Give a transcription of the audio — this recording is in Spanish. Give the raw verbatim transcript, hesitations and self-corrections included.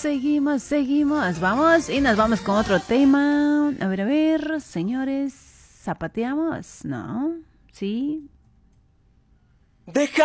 seguimos, seguimos. Vamos y nos vamos con otro tema. A ver, a ver, señores. ¿Zapateamos? ¿No? ¿Sí? Deja